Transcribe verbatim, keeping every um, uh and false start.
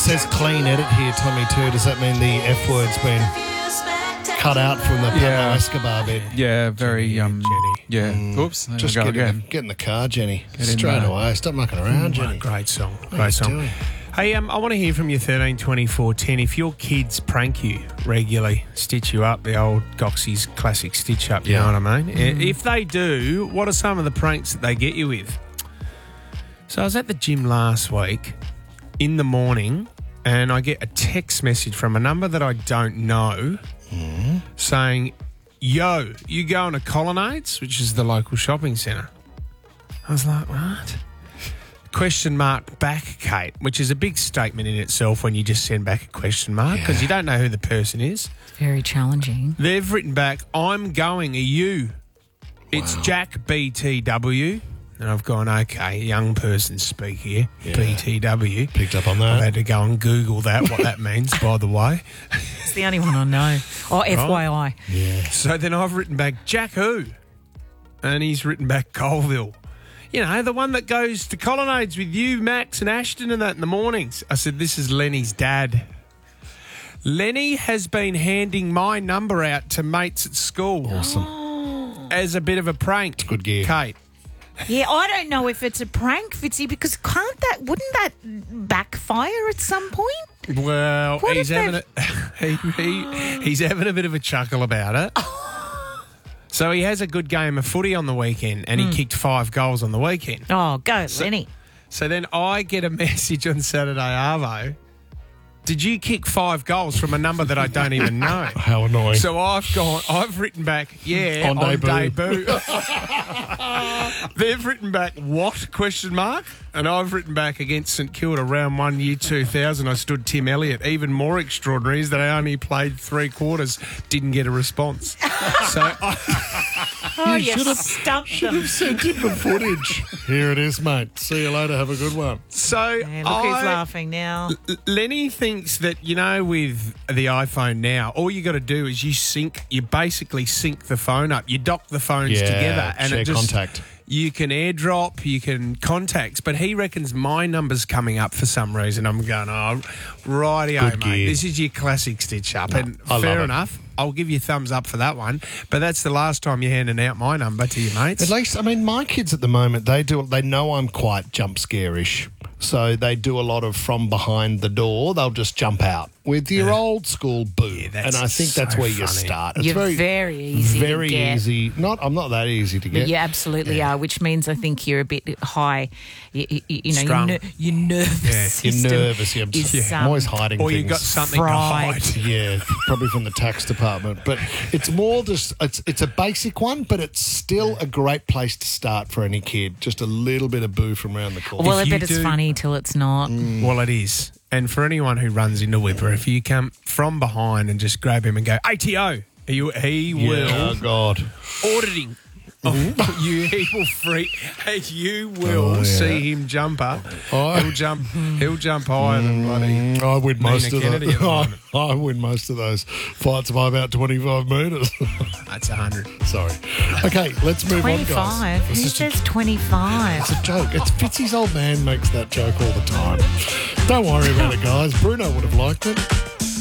says clean edit here, Tommy, too. Does that mean the F word's been cut out from the Pablo Yeah. Escobar bed? Yeah, very, Jenny, um, Jenny. yeah. Mm. Oops, there Just we go get, in again. the, get in the car, Jenny. in Straight there. away. Stop mucking around, Jenny. Great song. What are Great you song. doing? Hey, um, I want to hear from you, thirteen twenty-four ten. If your kids prank you regularly, stitch you up, the old Goxie's classic stitch up, you Yeah. know what I mean? I- If they do, what are some of the pranks that they get you with? So I was at the gym last week in the morning and I get a text message from a number that I don't know saying, yo, you going to Colonnades, which is the local shopping centre. I was like, what? Question mark back, Kate, which is a big statement in itself when you just send back a question mark because you don't know who the person is. Very challenging. They've written back, I'm going, are you? It's Jack B T W. And I've gone, okay, young person speak here, Yeah. B T W. Picked up on I've that. had to go and Google that, what that means, by the way. It's the only one I know. Oh, F Y I. Yeah. So then I've written back, Jack who? And he's written back, Colville. You know, the one that goes to Colonnades with you, Max and Ashton and that in the mornings. I said, this is Lenny's dad. Lenny has been handing my number out to mates at school. Awesome. As a bit of a prank. Good gear. Kate. Yeah, I don't know if it's a prank, Fitzy, because can't that, wouldn't that backfire at some point? Well, What he's if having a, he, he, he's having a bit of a chuckle about it. So he has a good game of footy on the weekend and he kicked five goals on the weekend. Oh, go, Lenny. So then I get a message on Saturday, Arvo. Did you kick five goals from a number that I don't even know? How annoying. So I've gone, I've written back, yeah, On on, debut. debut. They've written back, what, question mark? And I've written back against St Kilda, round one, year two thousand, I stood Tim Elliott. Even more extraordinary is that I only played three quarters, didn't get a response. So I... Oh, you should have- stumped Should them. have sent him the footage. Here it is, mate. See you later. Have a good one. So Yeah, look who's I- laughing now. L- Lenny thinks that, you know, with the iPhone now, all you got to do is you sync, you basically sync the phone up. You dock the phones Yeah, together and share it just, contact. You can airdrop, you can contacts, but he reckons my number's coming up for some reason. I'm going, oh, rightio, Good mate. gear. This is your classic stitch up. No, and I love fair it. enough. I'll give you thumbs up for that one. But that's the last time you're handing out my number to your mates. At least, I mean, my kids at the moment, they do. They know I'm quite jump scare-ish. So they do a lot of from behind the door. They'll just jump out with your old school boo. Yeah, and that's I think that's so where you funny. start. It's You're very, very easy to Very get. easy. Not, I'm not that easy to But get. you absolutely Yeah. are, which means I think you're a bit high. You, you, you know, your, Strung. ner- your nervous Yeah. You're system nervous. Yeah, I'm, is, just- I'm um, always hiding or things. you got something fried. to hide. Yeah, probably from the tax department. But it's more just, it's it's a basic one, but it's still a great place to start for any kid. Just a little bit of boo from around the corner. Well, I If bet you it's do- funny till it's not. Well, it is. And for anyone who runs into Whipper, if you come from behind and just grab him and go, A T O, he, he will, Oh, God. auditing. Oh, you, he will freak. Hey, you will Oh, yeah. see him jump up. Oh. He'll jump. He'll jump higher than bloody. Mm, I win most of Kennedy at the those. moment. I win most of those fights by about twenty-five metres. That's a hundred. Sorry. Okay, let's move on, guys. twenty-five. Who It's just a- says twenty-five? It's a joke. It's Fitzy's old man makes that joke all the time. Don't worry about it, guys. Bruno would have liked it.